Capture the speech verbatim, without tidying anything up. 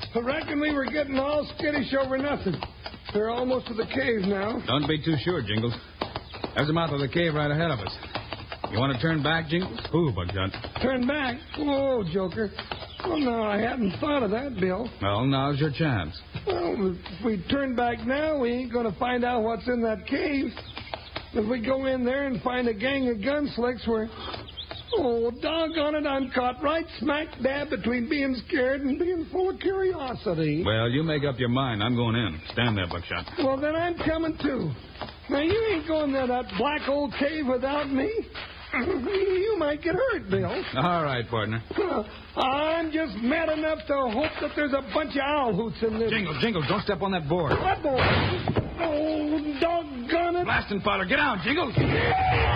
I reckon we were getting all skittish over nothing. We're almost to the cave now. Don't be too sure, Jingles. There's the mouth of the cave right ahead of us. You want to turn back, Jingles? Ooh, Buckshot. Turn back? Whoa, Joker. Well, no, I hadn't thought of that, Bill. Well, now's your chance. Well, if we turn back now, we ain't going to find out what's in that cave. If we go in there and find a gang of gunslicks, we're... Oh, doggone it, I'm caught right smack dab between being scared and being full of curiosity. Well, you make up your mind. I'm going in. Stand there, Buckshot. Well, then I'm coming, too. Now, you ain't going to that black old cave without me. You might get hurt, Bill. All right, partner. I'm just mad enough to hope that there's a bunch of owl hoots in this. Jingles, Jingles, don't step on that board. What board? Oh, doggone it. Blasting powder. Get out, Jingles.